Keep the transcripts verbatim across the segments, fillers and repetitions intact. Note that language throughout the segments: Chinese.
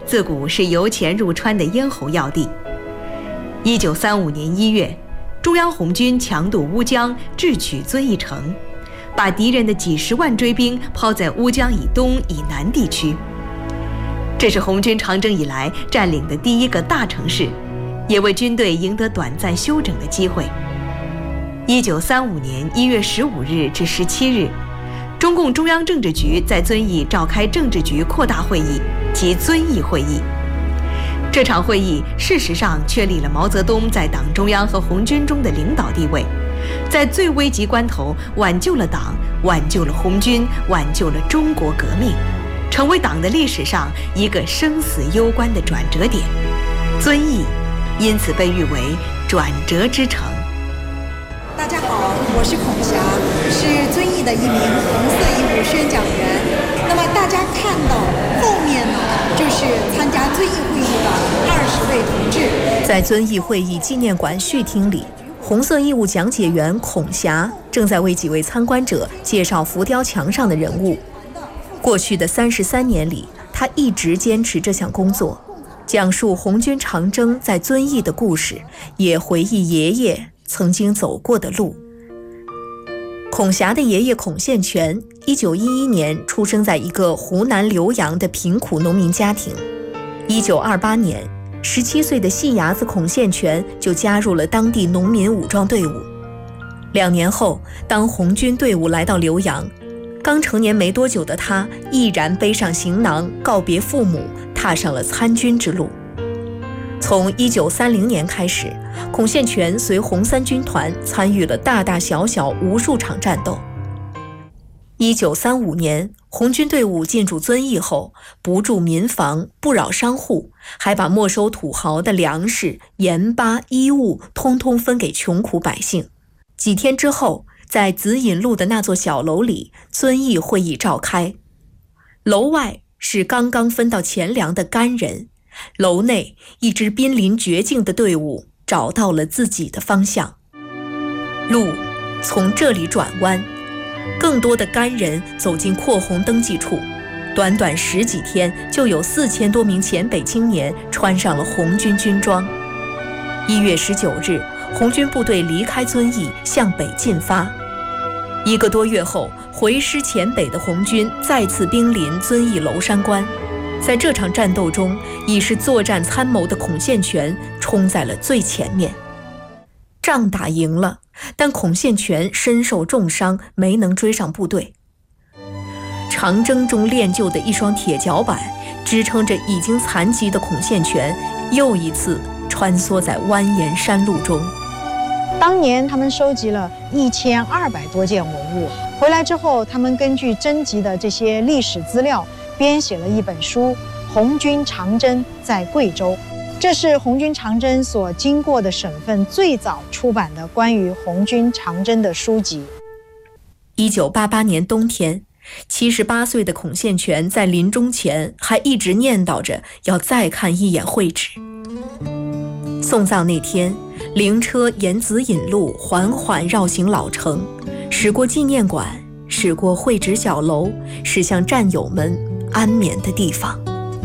自古是由钱入川的咽喉要地。一九三五年一月，中央红军强渡乌江，智取遵义城，把敌人的几十万追兵抛在乌江以东以南地区。这是红军长征以来占领的第一个大城市，也为军队赢得短暂休整的机会。一九三五年一月十五日至十七日，中共中央政治局在遵义召开政治局扩大会议及遵义会议。这场会议事实上确立了毛泽东在党中央和红军中的领导地位，在最危急关头挽救了党，挽救了红军，挽救了中国革命，成为党的历史上一个生死攸关的转折点。遵义因此被誉为转折之城。 大家好，我是孔霞，是遵义的一名红色义务宣讲员。那么大家看到后面呢，就是参加遵义会议的二十位同志。 在遵义会议纪念馆序厅里，红色义务讲解员孔霞正在为几位参观者介绍浮雕墙上的人物。过去的三十三年里，他一直坚持这项工作，讲述红军长征在遵义的故事，也回忆爷爷曾经走过的路。孔霞的爷爷孔宪全一九一一年出生在一个湖南浏阳的贫苦农民家庭。一九二八年，十七岁的细伢子孔宪全就加入了当地农民武装队伍。两年后，当红军队伍来到浏阳，刚成年没多久的他毅然背上行囊，告别父母，踏上了参军之路。从一九三零年开始，孔宪全随红三军团参与了大大小小无数场战斗。一九三五年，红军队伍进驻遵义后，不筑民房，不扰商户，还把没收土豪的粮食、盐巴、衣物通通分给穷苦百姓。几天之后，在紫引路的那座小楼里，遵义会议召开。楼外是刚刚分到钱粮的干人，楼内一支濒临绝境的队伍找到了自己的方向。路从这里转弯，更多的干人走进扩红登记处，短短十几天就有四千多名黔北青年穿上了红军军装。一月十九日，红军部队离开遵义，向北进发。一个多月后，回师黔北的红军再次兵临遵义娄山关。在这场战斗中，已是作战参谋的孔宪全冲在了最前面。仗打赢了，但孔宪全身受重伤，没能追上部队。长征中练就的一双铁脚板，支撑着已经残疾的孔宪全，又一次穿梭在蜿蜒山路中。 当年他们收集了一千二百多件文物，回来之后，他们根据征集的这些历史资料，编写了一本书《红军长征在贵州》。这是红军长征所经过的省份最早出版的关于红军长征的书籍。 一九八八年冬天，七十八岁的孔宪全在临终前还一直念叨着要再看一眼会址。送葬那天，灵车沿紫引路缓缓绕行老城，驶过纪念馆，驶过会址小楼，驶向战友们安眠的地方。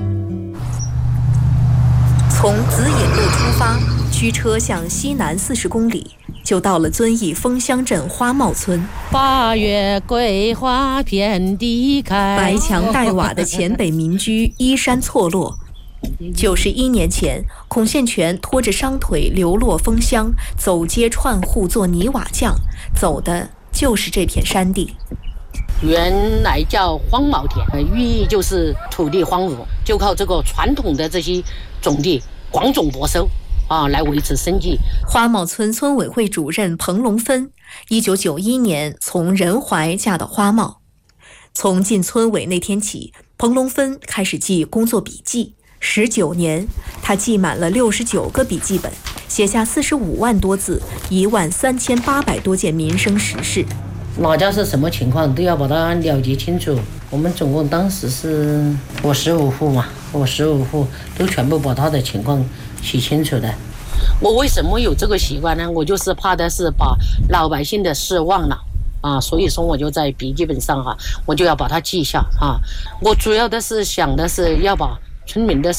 从紫引路出发，驱车向西南四十公里，就到了遵义枫乡镇花帽村。 八月桂花遍地开， 白墙黛瓦的黔北民居依山错落。九十一年前，孔宪全拖着伤腿流落枫乡，走街串户做泥瓦匠，走的就是这片山地。 原来叫荒茅田，寓意就是土地荒芜，就靠这个传统的这些种地广种播收啊，来维持生计。 花帽村村委会主任彭龙芬，一九九一年从仁怀嫁到花帽。从进村委那天起，彭龙芬开始记工作笔记。十九年，他记满了六十九个笔记本，写下四十五万多字，一万三千八百多件民生实事。 哪家是什么情况都要把它了解清楚。我们总共当时是我十五户嘛，我十五户都全部把他的情况写清楚的。我为什么有这个习惯呢？我就是怕的是把老百姓的事忘了啊，所以说我就在笔记本上哈，我就要把它记下啊。我主要的是想的是要把村民的